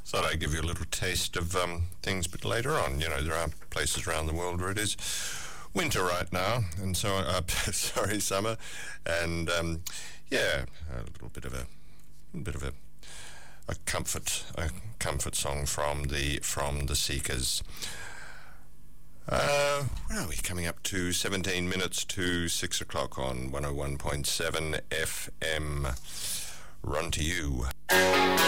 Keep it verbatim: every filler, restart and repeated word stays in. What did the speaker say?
thought I'd give you a little taste of um, things a bit later on. You know, there are places around the world where it is winter right now, and so, uh, sorry, summer, and um, yeah, a little bit of a, a bit of a, a comfort, a comfort song from the from the Seekers. Uh, where are we? Coming up to seventeen minutes to six o'clock on one oh one point seven F M. Run to you.